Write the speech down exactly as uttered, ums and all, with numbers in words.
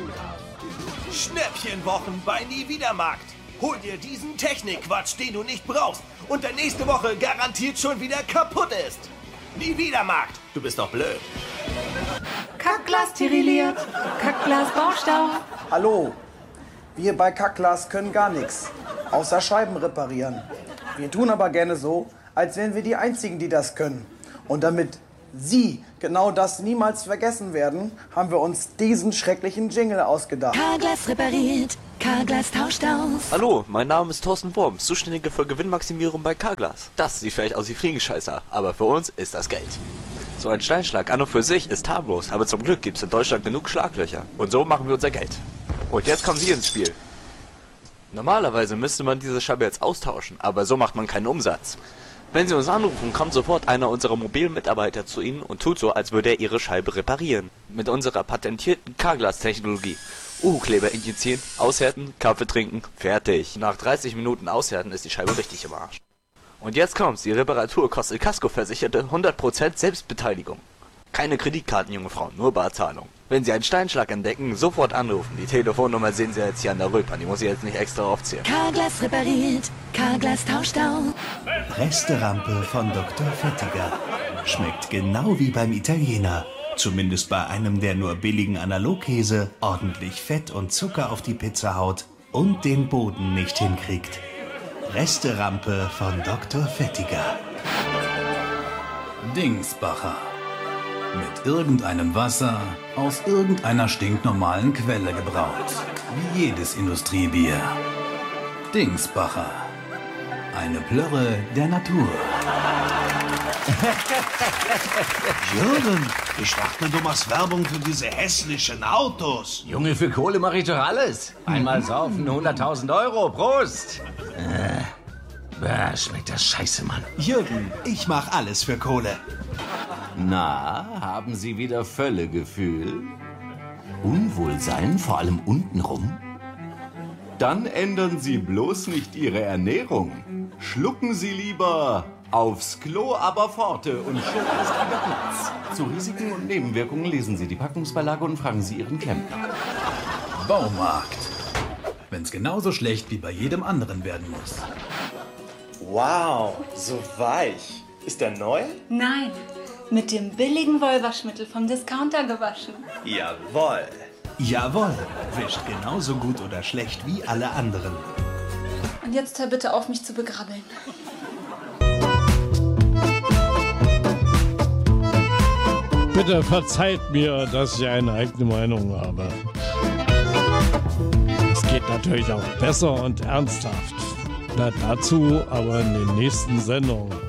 Schnäppchenwochen bei Niewiedermarkt. Hol dir diesen Technikquatsch, den du nicht brauchst und der nächste Woche garantiert schon wieder kaputt ist. Niewiedermarkt, du bist doch blöd. Kackglas tirilliert, Kackglas Baustau. Hallo, wir bei Kackglas können gar nichts, außer Scheiben reparieren. Wir tun aber gerne so, als wären wir die Einzigen, die das können. Und damit Sie genau das niemals vergessen werden, haben wir uns diesen schrecklichen Jingle ausgedacht. Kackglas repariert, Kackglas tauscht aus. Hallo, mein Name ist Thorsten Wurm, Zuständiger für Gewinnmaximierung bei Kackglas. Das sieht vielleicht aus wie Fliegenscheißer, aber für uns ist das Geld. So ein Steinschlag an und für sich ist harmlos, aber zum Glück gibt es in Deutschland genug Schlaglöcher. Und so machen wir unser Geld. Und jetzt kommen Sie ins Spiel. Normalerweise müsste man diese Scheibe jetzt austauschen, aber so macht man keinen Umsatz. Wenn Sie uns anrufen, kommt sofort einer unserer mobilen Mitarbeiter zu Ihnen und tut so, als würde er Ihre Scheibe reparieren. Mit unserer patentierten Kackglas-Technologie. U H-Kleber injizieren, aushärten, Kaffee trinken, fertig. Nach dreißig Minuten aushärten ist die Scheibe richtig im Arsch. Und jetzt kommt's, die Reparatur kostet Kaskoversicherte hundert Prozent Selbstbeteiligung. Keine Kreditkarten, junge Frauen, nur Barzahlung. Wenn Sie einen Steinschlag entdecken, sofort anrufen. Die Telefonnummer sehen Sie jetzt hier an der Röpern, die muss ich jetzt nicht extra aufzählen. Kackglas repariert, Kackglas tauscht aus. Resterampe von Doktor Fettiger. Schmeckt genau wie beim Italiener. Zumindest bei einem, der nur billigen Analogkäse, ordentlich Fett und Zucker auf die Pizza haut und den Boden nicht hinkriegt. Resterampe von Doktor Fettiger. Dingsbacher. Mit irgendeinem Wasser aus irgendeiner stinknormalen Quelle gebraut. Wie jedes Industriebier. Dingsbacher. Eine Plörre der Natur. Jürgen, ich dachte, du machst Werbung für diese hässlichen Autos. Junge, für Kohle mache ich doch alles. Einmal saufen, hunderttausend Euro. Prost. Äh, bah, schmeckt das scheiße, Mann. Jürgen, ich mach alles für Kohle. Na, haben Sie wieder Völlegefühl? Unwohlsein, vor allem untenrum? Dann ändern Sie bloß nicht Ihre Ernährung. Schlucken Sie lieber aufs Klo, aber Forte und schon ist wieder Platz. Zu Risiken und Nebenwirkungen lesen Sie die Packungsbeilage und fragen Sie Ihren Klempner. Baumarkt. Wenn's genauso schlecht wie bei jedem anderen werden muss. Wow, so weich. Ist der neu? Nein, mit dem billigen Wollwaschmittel vom Discounter gewaschen. Jawohl. Jawohl, wischt genauso gut oder schlecht wie alle anderen. Und jetzt hör bitte auf, mich zu begrabbeln. Bitte verzeiht mir, dass ich eine eigene Meinung habe. Es geht natürlich auch besser und ernsthaft. Na, dazu aber in den nächsten Sendungen.